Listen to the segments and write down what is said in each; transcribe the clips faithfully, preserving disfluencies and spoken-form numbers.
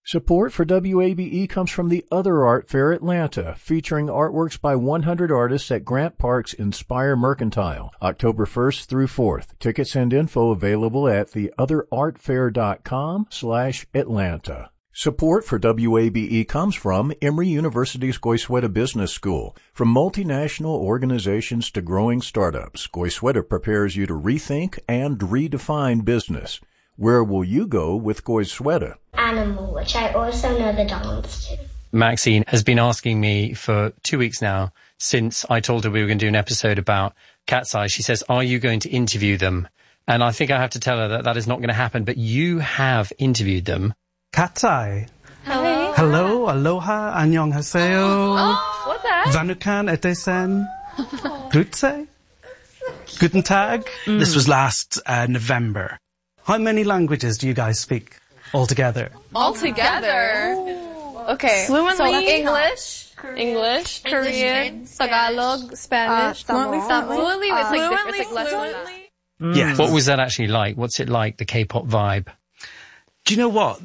Support for W A B E comes from the Other Art Fair Atlanta, featuring artworks by one hundred artists at Grant Park's Inspire Mercantile, October first through fourth. Tickets and info available at theotherartfair.com slash Atlanta. Support for W A B E comes from Emory University's Goizueta Business School. From multinational organizations to growing startups, Goizueta prepares you to rethink and redefine business. Where will you go with Goizueta? Animal, which I also know the dance to. Maxine has been asking me for two weeks now, since I told her we were going to do an episode about Cat's Eye. She says, are you going to interview them? And I think I have to tell her that that is not going to happen, but you have interviewed them. Cat's Eye. Hello. Hello, aloha, annyeonghaseyo. Oh, what's that? Vanukan etesen. Grüezi. Guten Tag. Mm. This was last uh, November. How many languages do you guys speak altogether? Altogether? Okay. Fluently? So English, English, Korean, Tagalog, Spanish. Uh, fluently, Fluently, fluently with like fluently, different like lessons. fluently. Mm. Yes. What was that actually like? What's it like, the K-pop vibe? Do you know what?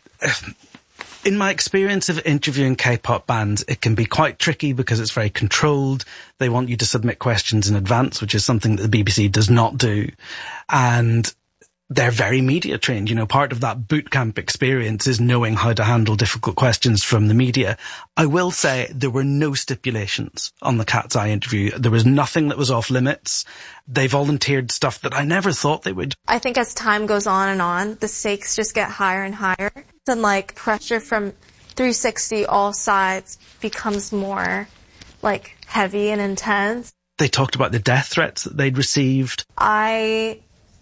In my experience of interviewing K-pop bands, it can be quite tricky because it's very controlled. They want you to submit questions in advance, which is something that the B B C does not do. And they're very media trained. You know, part of that boot camp experience is knowing how to handle difficult questions from the media. I will say there were no stipulations on the Cat's Eye interview. There was nothing that was off limits. They volunteered stuff that I never thought they would. I think as time goes on and on, the stakes just get higher and higher. And like pressure from three sixty all sides becomes more like heavy and intense. They talked about the death threats that they'd received. I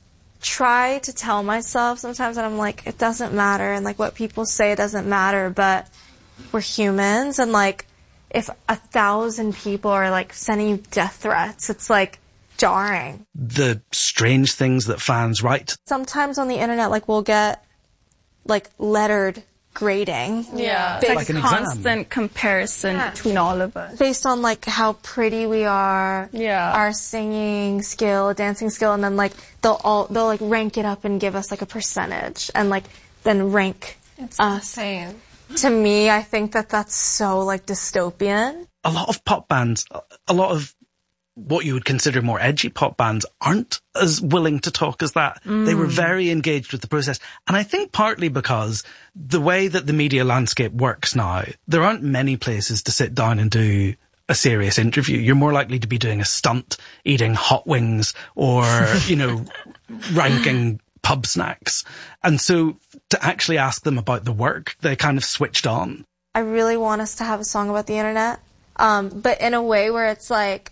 try to tell myself sometimes that I'm like, it doesn't matter, and like what people say doesn't matter, but we're humans, and like if a thousand people are like sending you death threats, it's like jarring. The strange things that fans write. Sometimes on the internet, like we'll get like lettered grading. Yeah. Big like an constant exam. comparison Yeah. between all of us. Based on like how pretty we are, Yeah. our singing skill, dancing skill, and then like they'll all they'll like rank it up and give us like a percentage and like then rank It's us. insane. To me, I think that that's so like dystopian. A lot of pop bands, a lot of what you would consider more edgy pop bands aren't as willing to talk as that. Mm. They were very engaged with the process. And I think partly because the way that the media landscape works now, there aren't many places to sit down and do a serious interview. You're more likely to be doing a stunt, eating hot wings, or, you know, ranking pub snacks. And so to actually ask them about the work, they kind of switched on. I really want us to have a song about the internet, um, but in a way where it's like,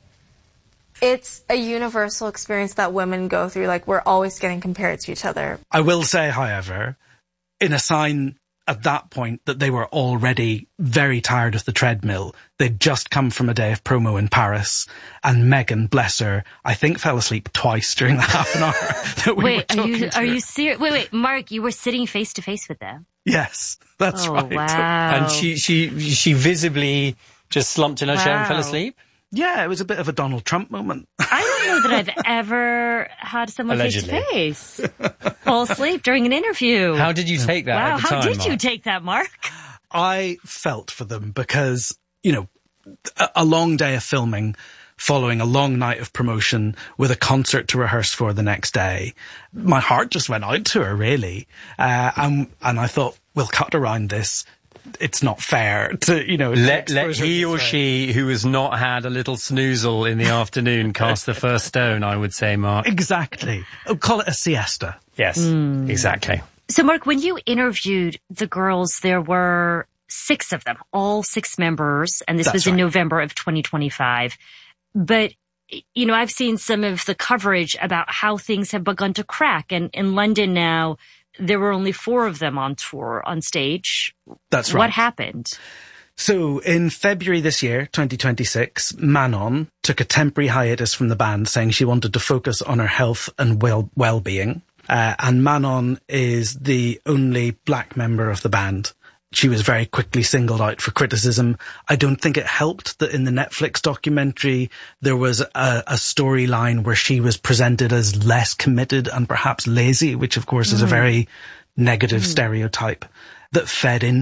it's a universal experience that women go through. Like, we're always getting compared to each other. I will say, however, in a sign at that point that they were already very tired of the treadmill. They'd just come from a day of promo in Paris, and Megan, bless her, I think fell asleep twice during the half an hour that we wait, were talking are you, to are her. you serious? Wait, wait, Mark, you were sitting face to face with them. Yes, that's oh, right. Wow. And she, she, she visibly just slumped in her chair and fell Wow. asleep? Yeah, it was a bit of a Donald Trump moment. I don't know that I've ever had someone face to Allegedly. face fall asleep during an interview. How did you take that wow, at the how time, did you Mark? take that, Mark? I felt for them because, you know, a, a long day of filming following a long night of promotion with a concert to rehearse for the next day. My heart just went out to her, really. Uh, and, and I thought, we'll cut around this. It's not fair to, you know, Let, to let expose her he this or way. she who has not had a little snoozle in the afternoon cast the first stone, I would say, Mark. Exactly. Oh, call it a siesta. Yes, exactly. So, Mark, when you interviewed the girls, there were six of them, all six members, and this That's was in right. November of twenty twenty-five. But, you know, I've seen some of the coverage about how things have begun to crack. And in London now, there were only four of them on tour, on stage. That's right. What happened? So in February this year, twenty twenty-six, Manon took a temporary hiatus from the band, saying she wanted to focus on her health and well well-being. Uh, and Manon is the only black member of the band. She was very quickly singled out for criticism. I don't think it helped that in the Netflix documentary there was a, a storyline where she was presented as less committed and perhaps lazy, which of course is a very negative stereotype that fed in